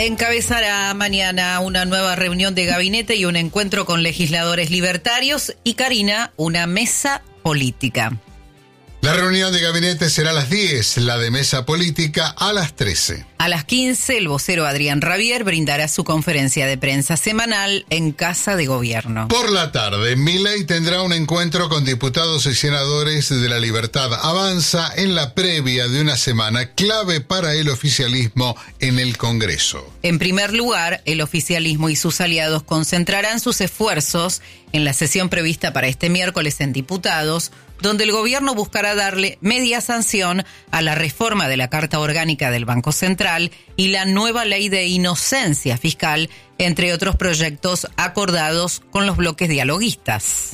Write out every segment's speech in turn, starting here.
encabezará mañana una nueva reunión de gabinete y un encuentro con legisladores libertarios y Karina, una mesa política. La reunión de gabinete será a las 10, la de mesa política a las 13. A las 15, el vocero Adrián Rabier brindará su conferencia de prensa semanal en Casa de Gobierno. Por la tarde, Milei tendrá un encuentro con diputados y senadores de La Libertad Avanza en la previa de una semana clave para el oficialismo en el Congreso. En primer lugar, el oficialismo y sus aliados concentrarán sus esfuerzos en la sesión prevista para este miércoles en diputados, donde el gobierno buscará darle media sanción a la reforma de la Carta Orgánica del Banco Central y la nueva ley de inocencia fiscal, entre otros proyectos acordados con los bloques dialoguistas.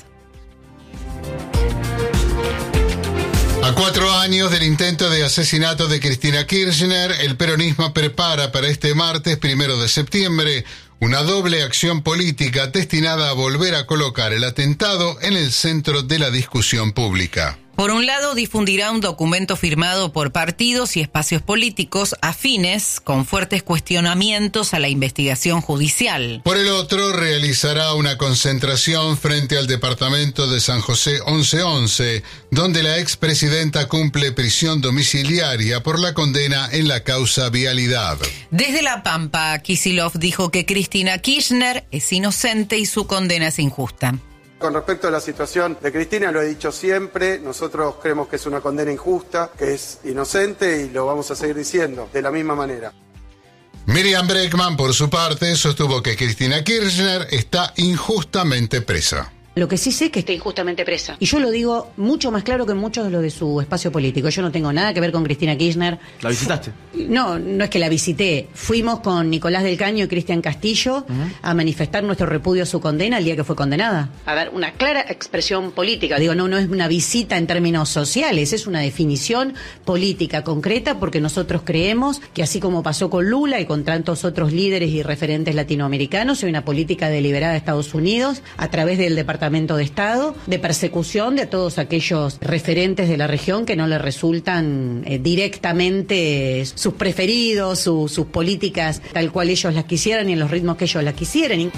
A 4 años del intento de asesinato de Cristina Kirchner, el peronismo prepara para este martes 1 de septiembre una doble acción política destinada a volver a colocar el atentado en el centro de la discusión pública. Por un lado, difundirá un documento firmado por partidos y espacios políticos afines con fuertes cuestionamientos a la investigación judicial. Por el otro, realizará una concentración frente al departamento de San José 1111, donde la expresidenta cumple prisión domiciliaria por la condena en la causa vialidad. Desde La Pampa, Kicillof dijo que Cristina Kirchner es inocente y su condena es injusta. Con respecto a la situación de Cristina, lo he dicho siempre, nosotros creemos que es una condena injusta, que es inocente y lo vamos a seguir diciendo de la misma manera. Miriam Bregman, por su parte, sostuvo que Cristina Kirchner está injustamente presa. Lo que sí sé es que está injustamente presa. Y yo lo digo mucho más claro que muchos de los de su espacio político. Yo no tengo nada que ver con Cristina Kirchner. ¿La visitaste? No es que la visité. Fuimos con Nicolás del Caño y Cristian Castillo a manifestar nuestro repudio a su condena el día que fue condenada. A ver, una clara expresión política. Digo, no es una visita en términos sociales, es una definición política concreta porque nosotros creemos que así como pasó con Lula y con tantos otros líderes y referentes latinoamericanos, hay una política deliberada de Estados Unidos a través del Departamento de Estado, de persecución de todos aquellos referentes de la región que no le resultan directamente sus preferidos, sus políticas tal cual ellos las quisieran y en los ritmos que ellos las quisieran.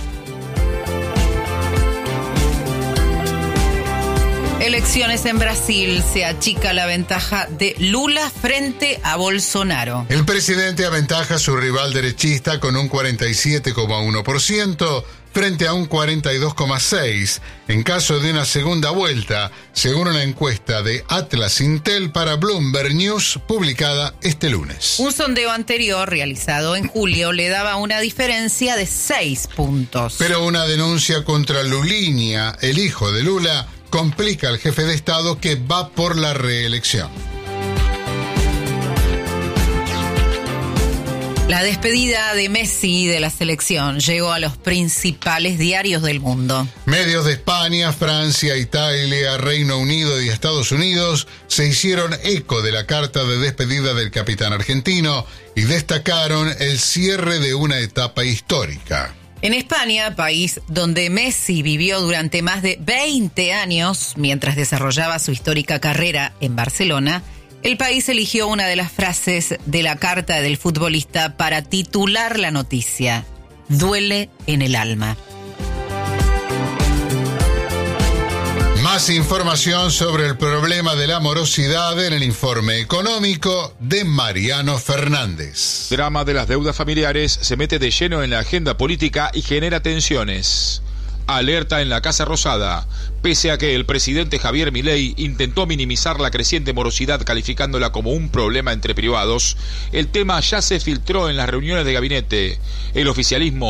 Elecciones en Brasil, se achica la ventaja de Lula frente a Bolsonaro. El presidente aventaja a su rival derechista con un 47,1% frente a un 42,6% en caso de una segunda vuelta, según una encuesta de Atlas Intel para Bloomberg News publicada este lunes. Un sondeo anterior realizado en julio le daba una diferencia de 6 puntos. Pero una denuncia contra Lulinha, el hijo de Lula, complica al jefe de Estado que va por la reelección. La despedida de Messi de la selección llegó a los principales diarios del mundo. Medios de España, Francia, Italia, Reino Unido y Estados Unidos se hicieron eco de la carta de despedida del capitán argentino y destacaron el cierre de una etapa histórica. En España, país donde Messi vivió durante más de 20 años mientras desarrollaba su histórica carrera en Barcelona, el país eligió una de las frases de la carta del futbolista para titular la noticia: duele en el alma. Más información sobre el problema de la morosidad en el informe económico de Mariano Fernández. Drama de las deudas familiares se mete de lleno en la agenda política y genera tensiones. Alerta en la Casa Rosada. Pese a que el presidente Javier Milei intentó minimizar la creciente morosidad calificándola como un problema entre privados, el tema ya se filtró en las reuniones de gabinete. El oficialismo